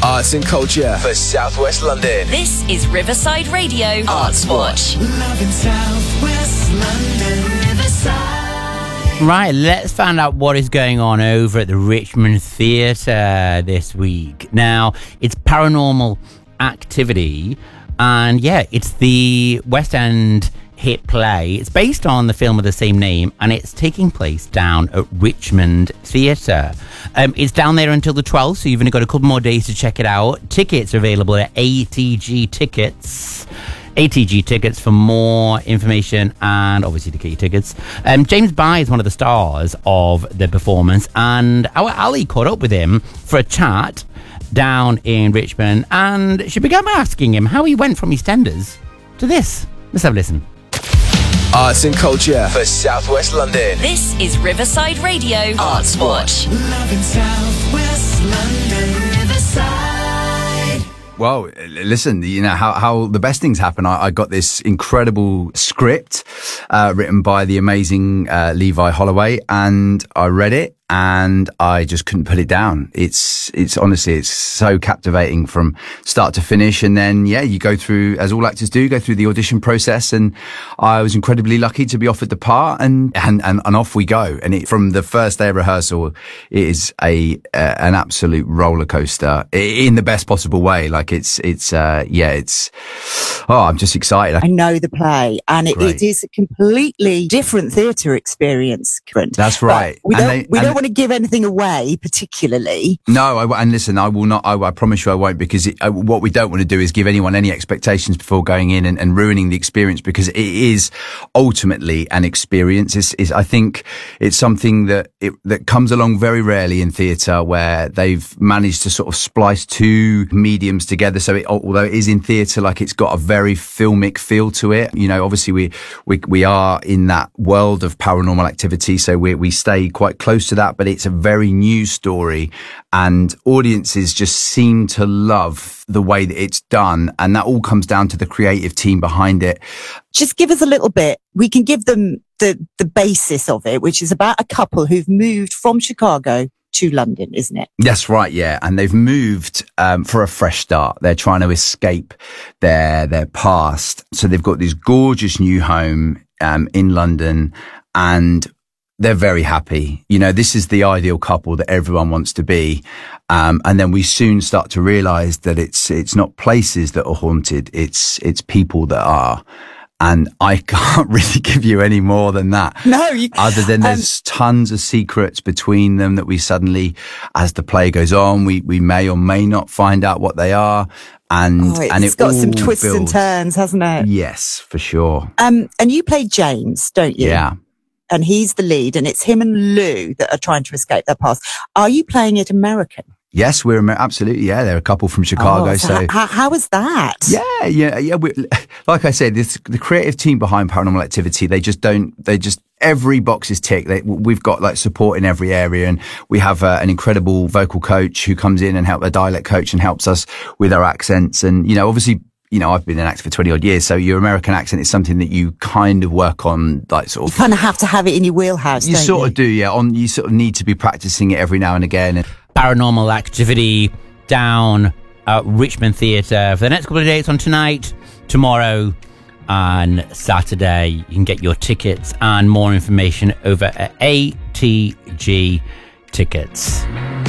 Arts and culture for South West London. This is Riverside Radio Arts Watch. Love in South West London, Riverside. Right, let's find out what is going on over at the Richmond Theatre this week. Now, it's Paranormal Activity, and yeah, it's the West End hit play. It's based on the film of the same name, and it's taking place down at Richmond Theatre. It's down there until the 12th, so you've only got a couple more days to check it out. Tickets are available at ATG Tickets. ATG Tickets for more information and obviously to get your tickets. James Bai is one of the stars of the performance, and our Ali caught up with him for a chat down in Richmond, and she began by asking him how he went from EastEnders to this. Let's have a listen. Arts and culture for South West London. This is Riverside Radio Arts Watch. Love in South West London, Riverside. Well, listen, you know how the best things happen. I got this incredible script written by the amazing Levi Holloway, and I read it and I just couldn't put it down. It's honestly, it's so captivating from start to finish. And then, yeah, you go through, as all actors do, go through the audition process. And I was incredibly lucky to be offered the part, and off we go. And from the first day of rehearsal, it is an absolute roller coaster in the best possible way. Like I'm just excited. I know the play, and it is a completely different theatre experience. That's right. But we don't want to give anything away, particularly. No, and listen, I will not. I promise you, I won't, because what we don't want to do is give anyone any expectations before going in and ruining the experience, because it is ultimately an experience. I think it's something that comes along very rarely in theatre, where they've managed to sort of splice two mediums together. So although it is in theatre, like, it's got a very filmic feel to it. You know, obviously we are in that world of Paranormal Activity, so we stay quite close to that, but it's a very new story, and audiences just seem to love the way that it's done, and that all comes down to the creative team behind it. Just give us a little bit. We can give them the basis of it, which is about a couple who've moved from Chicago to London, isn't it? That's right, yeah. And they've moved for a fresh start. They're trying to escape their past. So they've got this gorgeous new home in London, and they're very happy. You know, this is the ideal couple that everyone wants to be. And then we soon start to realize that it's not places that are haunted. It's people that are. And I can't really give you any more than that. No. Other than there's tons of secrets between them that we suddenly, as the play goes on, we may or may not find out what they are. And it's got some twists and turns, hasn't it? Yes, for sure. And you play James, don't you? Yeah. And he's the lead, and it's him and Lou that are trying to escape their past. Are you playing it American? Yes, we're absolutely. Yeah, they're a couple from Chicago. So how is that? Yeah. Like I said, the creative team behind Paranormal Activity, they just every box is ticked. We've got like support in every area, and we have an incredible vocal coach who comes in and a dialect coach, and helps us with our accents. And, you know, obviously, you know, I've been an actor for 20 odd years, so your American accent is something that you kind of work on, like sort of. You kind of have to have it in your wheelhouse, don't you? You sort of do, yeah. You sort of need to be practicing it every now and again. Paranormal Activity down at Richmond Theatre for the next couple of days, on tonight, tomorrow and Saturday. You can get your tickets and more information over at ATG Tickets.